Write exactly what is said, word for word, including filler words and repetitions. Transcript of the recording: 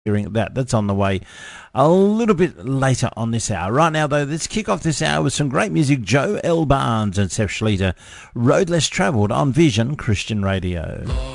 hearing that. That's on the way a little bit later on this hour. Right now, though, let's kick off this hour with some great music. Joe L. Barnes and Seth Schleter, Road Less Travelled on Vision Christian Radio.